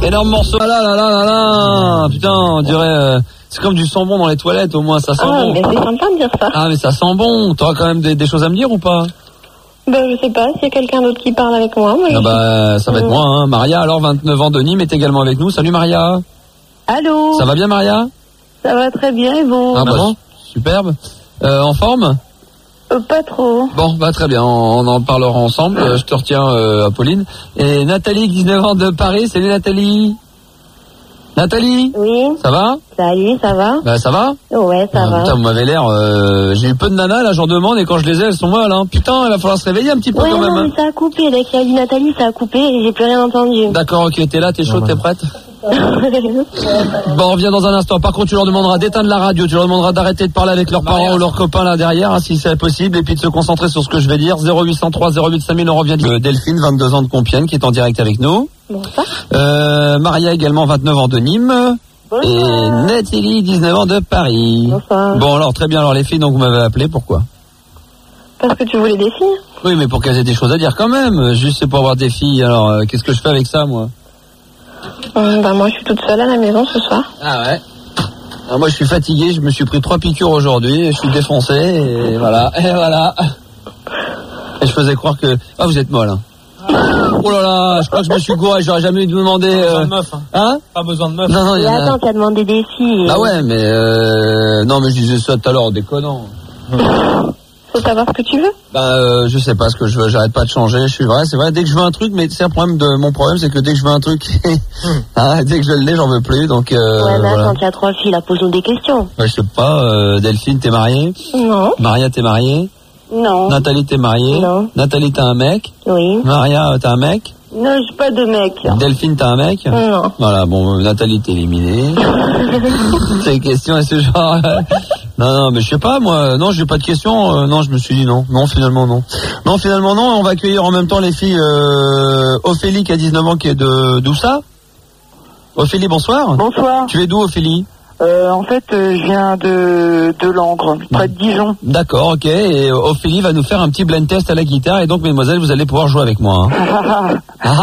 Énorme morceau. Là. Putain, on dirait... c'est comme du sang bon dans les toilettes, au moins, ça sent bon. Mais c'est sympa de dire ça. Ah, mais ça sent bon. T'auras quand même des choses à me dire ou pas? Je sais pas, s'il y a quelqu'un d'autre qui parle avec moi. Ça va être moi, hein. Maria, alors, 29 ans de Nîmes, est également avec nous. Salut Maria. Allô. Ça va bien Maria? Ça va très bien, et vous? Ah bon, superbe. En forme? Pas trop. Bon, très bien, on en parlera ensemble. Je te retiens, Apolline. Et Nathalie, 19 ans de Paris. Salut Nathalie. Nathalie? Oui. Ça va? Salut, ça va? Ça va? Ouais, ça va. Putain, vous m'avez l'air... j'ai eu peu de nanas, là, j'en demande, et quand je les ai, elles sont molles, hein. Putain, il va falloir se réveiller un petit peu quand même. Mais ça a coupé, dès qu'il y a dit Nathalie, ça a coupé, et j'ai plus rien entendu. D'accord, ok, t'es là, t'es chaude, t'es prête? Bon, on revient dans un instant. Par contre, tu leur demanderas d'éteindre la radio, tu leur demanderas d'arrêter de parler avec leurs parents ou leurs copains là derrière, hein, si c'est possible, et puis de se concentrer sur ce que je vais dire. 0803 08 5000, on revient de Delphine, 22 ans de Compiègne, qui est en direct avec nous. Bonsoir. Maria également, 29 ans de Nîmes. Bonsoir. Et Nathalie, 19 ans de Paris. Bonsoir. Bon, alors très bien, alors les filles, donc vous m'avez appelé, pourquoi? Parce que tu voulais des filles. Oui, mais pour qu'elles aient des choses à dire quand même, juste c'est pour avoir des filles, alors qu'est-ce que je fais avec ça, moi? Moi je suis toute seule à la maison ce soir. Ah ouais. Alors moi je suis fatigué, je me suis pris 3 piqûres aujourd'hui, je suis défoncé et voilà. Et je faisais croire que... Ah, vous êtes molle, hein. Oh là là, je crois que je me suis gouré, j'aurais jamais dû demander... Pas besoin de meuf, hein. Pas besoin de meuf. Non, mais attends, tu as demandé des filles. Ah ouais, mais... Non, mais je disais ça tout à l'heure en déconnant. Faut savoir ce que tu veux. Je sais pas ce que je veux, j'arrête pas de changer, c'est vrai, dès que je veux un truc, mais c'est un problème mon problème, c'est que dès que je veux un truc, dès que je l'ai, j'en veux plus, donc ouais, mais voilà. attends, tu as 3 filles, là, posons des questions. Je sais pas, Delphine, t'es mariée? Non. Maria, t'es mariée? Non. Nathalie, t'es mariée? Non. Nathalie, t'as un mec? Oui. Maria, t'as un mec? Non, j'ai pas de mec. Delphine, t'as un mec? Non. Voilà, bon, Nathalie, t'es éliminée. Ces questions et ce genre... Non, mais je sais pas, moi, non, j'ai pas de questions, non, je me suis dit non, finalement non. Non, finalement non, on va accueillir en même temps les filles, Ophélie qui a 19 ans, qui est d'où ça? Ophélie, bonsoir. Bonsoir. Tu es d'où, Ophélie? En fait, je viens de Langres, près de Dijon. D'accord, ok, et Ophélie va nous faire un petit blind test à la guitare, et donc, mesdemoiselles, vous allez pouvoir jouer avec moi. Hein.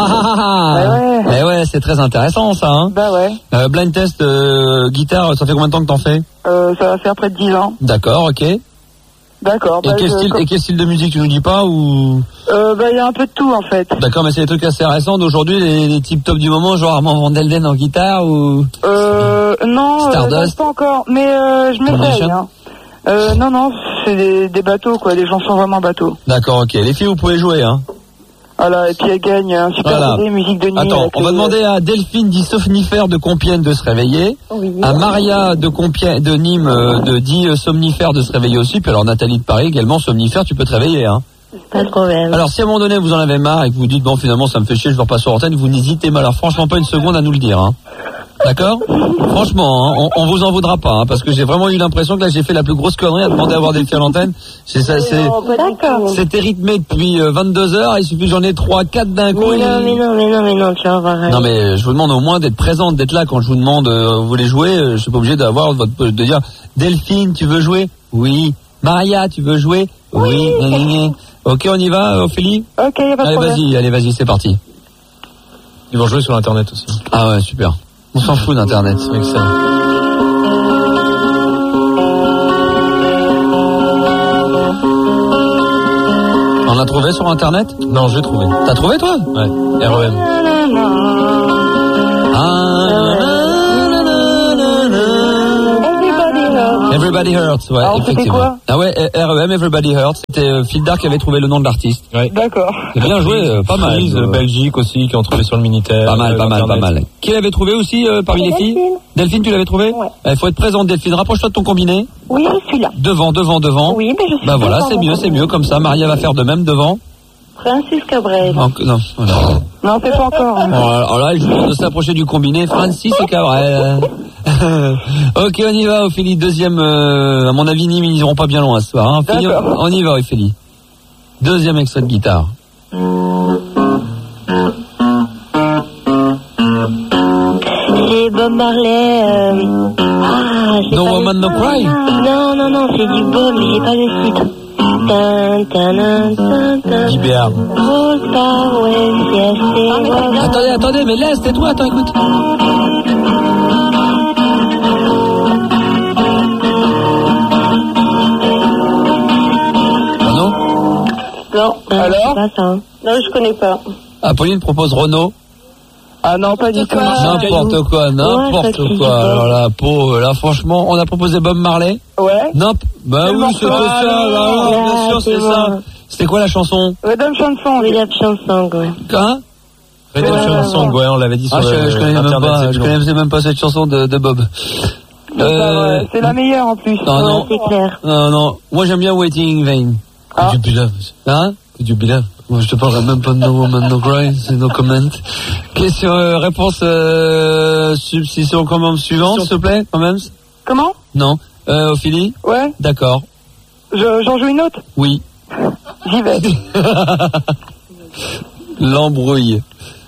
Ouais. Ouais, c'est très intéressant, ça, hein. Bah ouais. Blind test, guitare, ça fait combien de temps que t'en fais? Ça va faire près de 10 ans. D'accord, ok. D'accord. Et quel style de musique, tu nous dis pas, ou? Il y a un peu de tout, en fait. D'accord, mais c'est des trucs assez récents d'aujourd'hui, les types top du moment, genre Armand Van Delden en guitare, ou? Non, Stardust. pas encore, mais je m'essaye, hein. Non, c'est des bateaux, quoi, des chansons vraiment bateaux. D'accord, ok. Les filles, vous pouvez jouer, hein. Voilà, et puis elle gagne un super CD, musique de nuit. Attends, on va demander à Delphine dit somnifère de Compiègne de se réveiller. Oui. À Maria de Nîmes dit somnifère de se réveiller aussi. Puis alors Nathalie de Paris également somnifère, tu peux te réveiller, hein. Pas de problème. Alors si à un moment donné vous en avez marre et que vous dites bon finalement ça me fait chier, je veux repasser sur antenne, vous n'hésitez pas, alors franchement pas une seconde à nous le dire, hein. D'accord? Franchement, hein, on vous en voudra pas, hein, parce que j'ai vraiment eu l'impression que là j'ai fait la plus grosse connerie à demander à avoir des filles à l'antenne. C'était rythmé depuis 22 heures, il suffit que j'en ai 3-4 d'un coup. Mais non, tu vas voir. Non mais je vous demande au moins d'être présente, d'être là quand je vous demande vous voulez jouer, je suis pas obligé de dire Delphine, tu veux jouer? Oui. Maria, tu veux jouer? Oui. Ok, on y va, Ophélie? Ok, y a pas de problème. Allez, vas-y, c'est parti. Ils vont jouer sur Internet aussi. Ah ouais, super. On s'en fout d'Internet, c'est excellent. On l'a trouvé sur Internet? Non, je l'ai trouvé. T'as trouvé, toi? Ouais, REM. Everybody Hurts, ouais, alors, effectivement. Quoi ah ouais, REM, Everybody Hurts. C'était Phil Dark qui avait trouvé le nom de l'artiste. Ouais. D'accord. C'est bien joué, pas mal. Belgique aussi, qui ont trouvé sur le Minitel. Pas mal. Qui l'avait trouvé aussi parmi les filles? Delphine, tu l'avais trouvé? Ouais. Il faut être présente, Delphine. Rapproche-toi de ton combiné. Oui, je suis là. Devant. Oui, mais je suis Bah voilà, c'est mieux comme ça. Maria va faire de même devant. Francis Cabrel. Non, voilà. Non, c'est pas encore. Hein. Alors là, je vous demande de s'approcher du combiné. Francis Cabrel. Ok, on y va, Ophélie. Deuxième, à mon avis, Nîmes, ils n'iront pas bien loin ce soir. Hein. D'accord. On y va, Ophélie. Deuxième extrait de guitare. C'est Bob Marley. No Woman No Cry. Non, c'est du Bob, mais j'ai pas le titre. JBR. Attendez, mais laisse, tais-toi, attends, écoute. Renaud? Non. Alors? Pas ça. Non, je connais pas. Apolline propose Renaud. Ah non, pas du tout. N'importe quoi. Alors là, là, franchement, on a proposé Bob Marley. Ouais. Non, bah C'est oui, le c'était morceau. ça, là, bien sûr, c'est ça. C'était quoi la chanson? Redemption Song. Redemption Song, ouais. Hein? Redemption Song, ouais, on l'avait dit sur je connais même Internet, pas, c'est je bon. connaissais même pas cette chanson de Bob. C'est la meilleure en plus. Non, c'est clair. non. Moi, j'aime bien Waiting in Vain. Ah. Could you be loved? Hein? Could you be loved? Moi, je te parlerai même pas de No Woman No Cry, c'est no comment. Question, réponse, substitution commande suivante, s'il te plaît, quand même. Comment? Non. Ophélie? Ouais. D'accord. J'en joue une autre? Oui. J'y vais. L'embrouille.